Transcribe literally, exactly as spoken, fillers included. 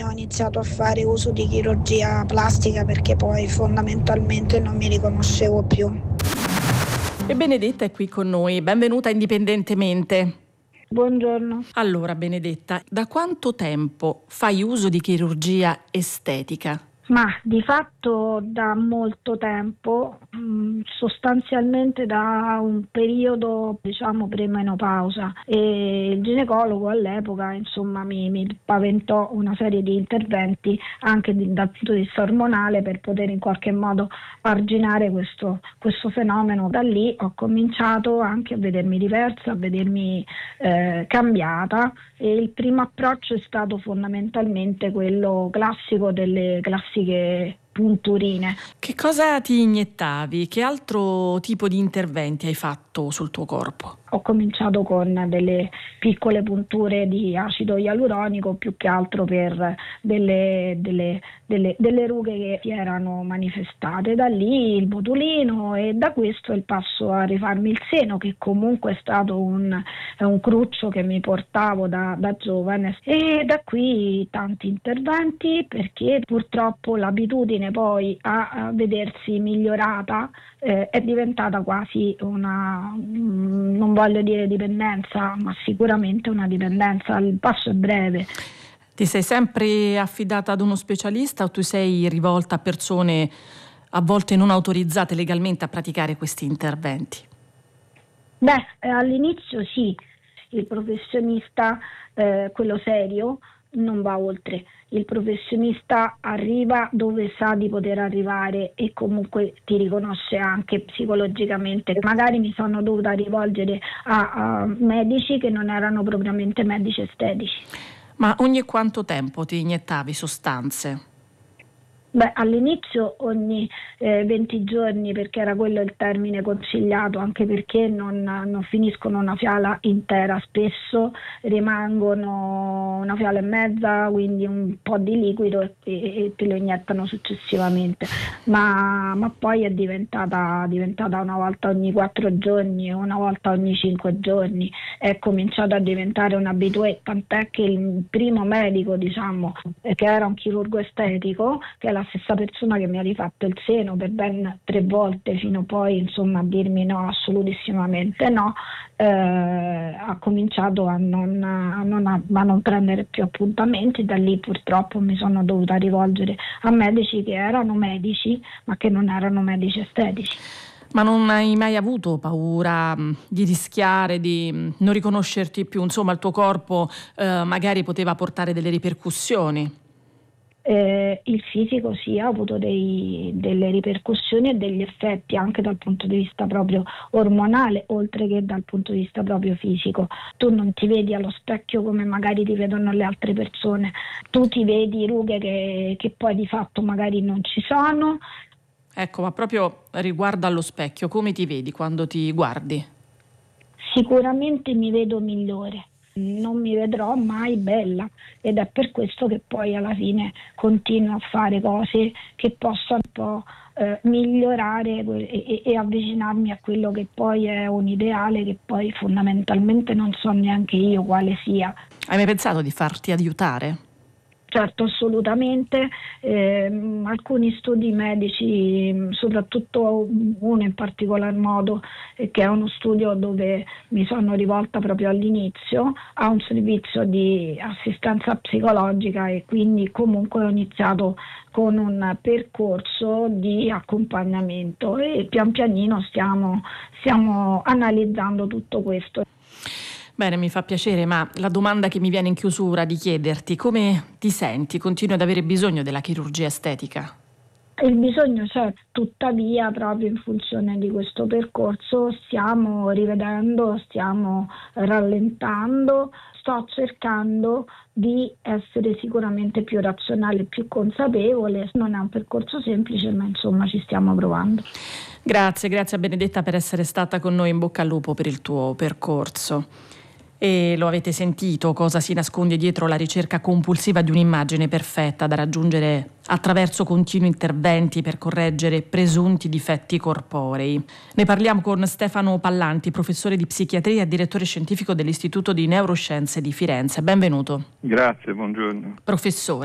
ho iniziato a fare uso di chirurgia plastica perché poi fondamentalmente non mi riconoscevo più. E Benedetta è qui con noi, benvenuta Indipendentemente. Buongiorno. Allora Benedetta, da quanto tempo fai uso di chirurgia estetica? Ma di fatto da molto tempo, mh, sostanzialmente da un periodo diciamo premenopausa, e il ginecologo all'epoca insomma mi, mi paventò una serie di interventi anche di, dal punto di vista ormonale per poter in qualche modo arginare questo, questo fenomeno. Da lì ho cominciato anche a vedermi diversa, a vedermi eh, cambiata, e il primo approccio è stato fondamentalmente quello classico delle classiche punturine. Che cosa ti iniettavi? Che altro tipo di interventi hai fatto sul tuo corpo? Ho cominciato con delle piccole punture di acido ialuronico, più che altro per delle, delle, delle, delle rughe che si erano manifestate. Da lì il botulino, e da questo il passo a rifarmi il seno, che comunque è stato un, un cruccio che mi portavo da, da giovane, e da qui tanti interventi, perché purtroppo l'abitudine poi a, a vedersi migliorata eh, è diventata quasi una, non voglio dire dipendenza, ma sicuramente una dipendenza. Il passo è breve. Ti sei sempre affidata ad uno specialista o tu sei rivolta a persone a volte non autorizzate legalmente a praticare questi interventi? Beh, eh, all'inizio sì, il professionista, eh, quello serio, non va oltre. Il professionista arriva dove sa di poter arrivare e comunque ti riconosce anche psicologicamente. Magari mi sono dovuta rivolgere a, a medici che non erano propriamente medici estetici. Ma ogni quanto tempo ti iniettavi sostanze? Beh, all'inizio ogni eh, venti giorni, perché era quello il termine consigliato, anche perché non, non finiscono una fiala intera, spesso rimangono una fiala e mezza, quindi un po' di liquido, e, e te lo iniettano successivamente. Ma, ma poi è diventata, diventata una volta ogni quattro giorni, una volta ogni cinque giorni, è cominciato a diventare un abitué, tant'è che il primo medico, diciamo, che era un chirurgo estetico, che è la stessa persona che mi ha rifatto il seno per ben tre volte, fino poi insomma a dirmi no, assolutissimamente no, eh, ha cominciato a non, a, non, a, a non prendere più appuntamenti. Da lì purtroppo mi sono dovuta rivolgere a medici che erano medici ma che non erano medici estetici. Ma non hai mai avuto paura mh, di rischiare, di mh, non riconoscerti più? Insomma, il tuo corpo eh, magari poteva portare delle ripercussioni. Eh, il fisico sì, ha avuto dei, delle ripercussioni e degli effetti anche dal punto di vista proprio ormonale, oltre che dal punto di vista proprio fisico. Tu non ti vedi allo specchio come magari ti vedono le altre persone, tu ti vedi rughe che, che poi di fatto magari non ci sono. Ecco, ma proprio riguardo allo specchio, come ti vedi quando ti guardi? Sicuramente mi vedo migliore. Non mi vedrò mai bella, ed è per questo che poi alla fine continuo a fare cose che possano un po' eh, migliorare e, e avvicinarmi a quello che poi è un ideale che poi fondamentalmente non so neanche io quale sia. Hai mai pensato di farti aiutare? Certo, assolutamente. Eh, alcuni studi medici, soprattutto uno in particolar modo, eh, che è uno studio dove mi sono rivolta proprio all'inizio a un servizio di assistenza psicologica, e quindi comunque ho iniziato con un percorso di accompagnamento, e pian pianino stiamo, stiamo analizzando tutto questo. Bene, mi fa piacere, ma la domanda che mi viene in chiusura di chiederti: come ti senti? Continui ad avere bisogno della chirurgia estetica? Il bisogno c'è, tuttavia proprio in funzione di questo percorso stiamo rivedendo, stiamo rallentando, sto cercando di essere sicuramente più razionale e più consapevole. Non è un percorso semplice, ma insomma ci stiamo provando. Grazie, grazie a Benedetta per essere stata con noi. In bocca al lupo per il tuo percorso. E lo avete sentito, cosa si nasconde dietro la ricerca compulsiva di un'immagine perfetta da raggiungere attraverso continui interventi per correggere presunti difetti corporei. Ne parliamo con Stefano Pallanti, professore di psichiatria e direttore scientifico dell'Istituto di Neuroscienze di Firenze. Benvenuto. Grazie, buongiorno. Professore.